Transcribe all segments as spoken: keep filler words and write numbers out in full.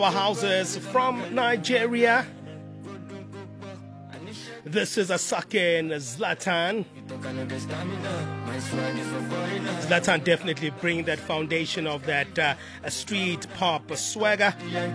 Houses from Nigeria. This is Asake and Zlatan. Zlatan definitely bringing that foundation of that uh, street pop swagger.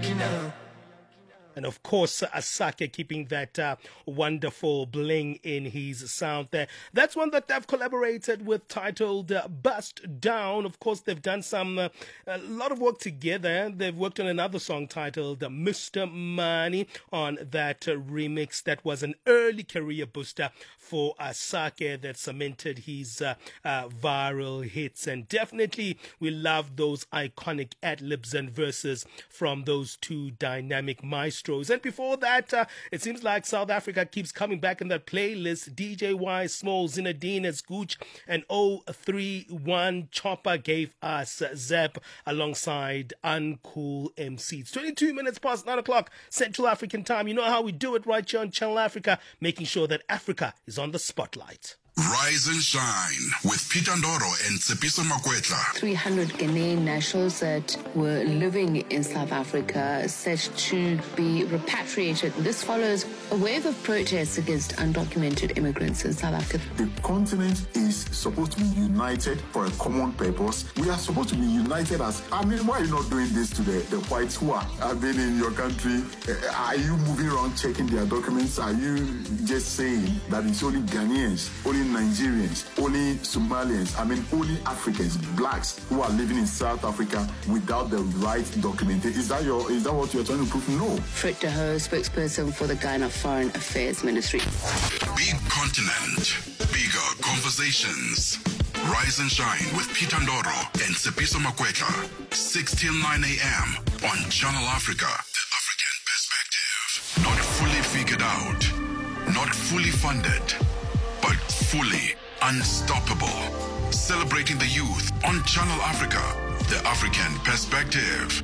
And of course, Asake keeping that uh, wonderful bling in his sound there. That's one that they've collaborated with, titled uh, Bust Down. Of course, they've done some, uh, a lot of work together. They've worked on another song titled uh, Mister Money on that uh, remix. That was an early career booster for Asake that cemented his uh, uh, viral hits. And definitely, we love those iconic ad-libs and verses from those two dynamic maestros. And before that, uh, it seems like South Africa keeps coming back in that playlist. D J Y Small, Zinedine Scooch, and oh three one Chopper gave us Zep alongside Uncool M C. It's twenty-two minutes past nine o'clock Central African time. You know how we do it right here on Channel Africa, making sure that Africa is on the spotlight. Rise and shine with Peter Ndoro and Tsepiso Makwetla. three hundred Ghanaian nationals that were living in South Africa set to be repatriated. This follows a wave of protests against undocumented immigrants in South Africa. The continent is supposed to be united for a common purpose. We are supposed to be united as, I mean, why are you not doing this to the, the whites who are, have been in your country? Uh, are you moving around checking their documents? Are you just saying that it's only Ghanaians, only Nigerians, only Somalians, I mean only Africans, blacks who are living in South Africa without the right documentation? Is that your is that what you're trying to prove? No. Frit de Hoo, spokesperson for the Ghana Foreign Affairs Ministry. Big continent, bigger conversations. Rise and shine with Peter Ndoro and Tsepiso Makwetla. six till nine a.m. on Channel Africa. The African perspective. Not fully figured out, not fully funded, but fully unstoppable. Celebrating the youth on Channel Africa, the African perspective.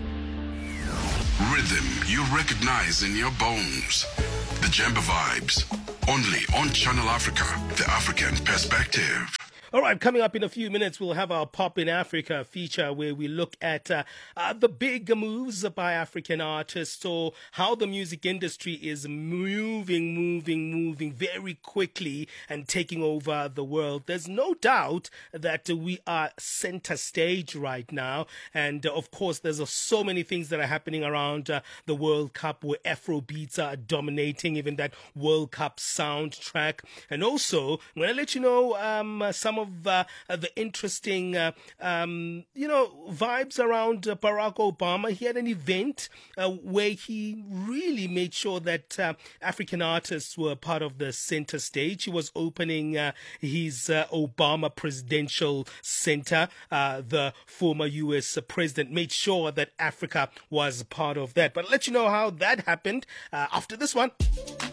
Rhythm you recognize in your bones. The Jamba vibes. Only on Channel Africa, the African perspective. All right, coming up in a few minutes, we'll have our Pop in Africa feature where we look at uh, uh, the big moves by African artists, or how the music industry is moving, moving, moving very quickly and taking over the world. There's no doubt that uh, we are center stage right now. And uh, of course, there's uh, so many things that are happening around uh, the World Cup where Afro beats are dominating, even that World Cup soundtrack. And also, I'm going to let you know um, uh, some of of uh, uh, the interesting, uh, um, you know, vibes around uh, Barack Obama. He had an event uh, where he really made sure that uh, African artists were part of the center stage. He was opening uh, his uh, Obama Presidential Center. Uh, the former U S president made sure that Africa was part of that. But I'll let you know how that happened uh, after this one.